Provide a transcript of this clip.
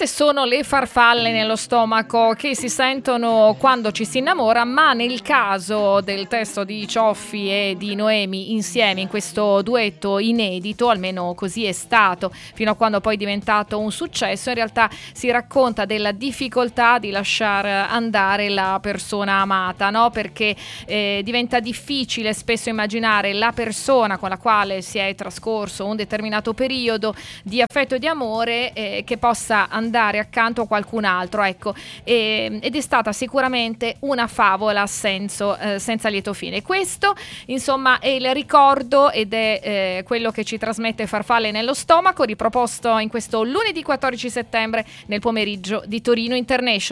queste sono le farfalle nello stomaco che si sentono quando ci si innamora, ma nel caso del testo di Cioffi e di Noemi insieme in questo duetto inedito, almeno così è stato fino a quando poi è diventato un successo, in realtà si racconta della difficoltà di lasciare andare la persona amata, no? Perché diventa difficile spesso immaginare la persona con la quale si è trascorso un determinato periodo di affetto e di amore che possa andare accanto a qualcun altro, ecco, ed è stata sicuramente una favola a senso senza lieto fine. Questo insomma è il ricordo ed è quello che ci trasmette Farfalle nello stomaco, riproposto in questo lunedì 14 settembre nel pomeriggio di Torino International.